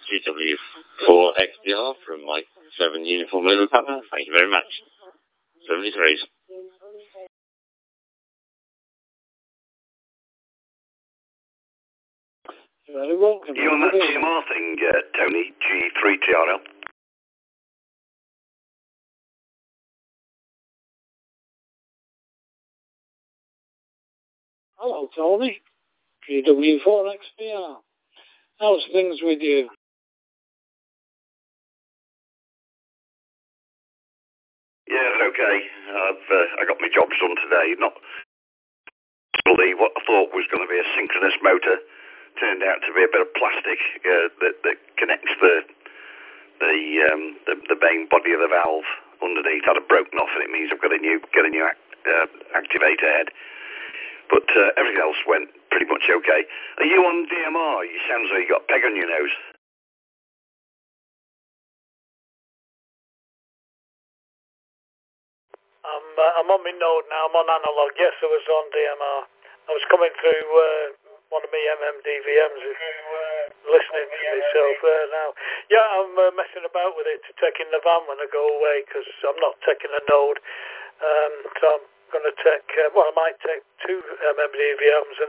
GW4XDR from Mike 7 Uniform Lulu Papa. Thank you very much. 73. Very welcome. You on that TMR thing, Tony, G3TRL? Hello, Tony. GW4XPR. How's things with you? Yeah, okay. I got my jobs done today. Not believe what I thought was going to be a synchronous motor turned out to be a bit of plastic that connects the main body of the valve underneath. Had broken off, and it means I've got a new activator head. But everything else went pretty much okay. Are you on DMR? You sound as though you got a peg on your nose. I'm on my node now. I'm on analog. Yes, I was on DMR. I was coming through one of my MMDVMs, listening to myself there now. Yeah, I'm messing about with it, taking the van when I go away, because I'm not taking a node. So I'm going to take, I might take 2 MMDVMs and